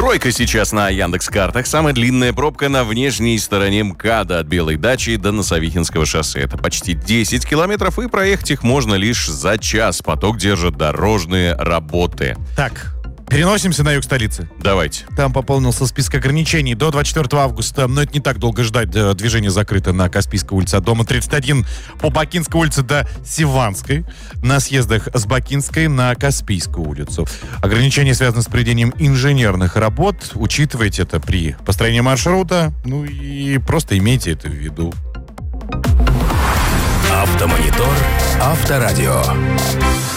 Тройка сейчас на Яндекс.Картах. Самая длинная пробка на внешней стороне МКАДа от Белой дачи до Носовихинского шоссе. Это почти 10 километров, и проехать их можно лишь за час. Поток держат дорожные работы. Так, переносимся на юг столицы. Давайте. Там пополнился список ограничений до 24 августа, но это не так долго ждать. Движение закрыто на Каспийской улице от дома 31 по Бакинской улице до Севанской, на съездах с Бакинской на Каспийскую улицу. Ограничения связаны с проведением инженерных работ. Учитывайте это при построении маршрута, ну и просто имейте это в виду. Автомонитор, Авторадио.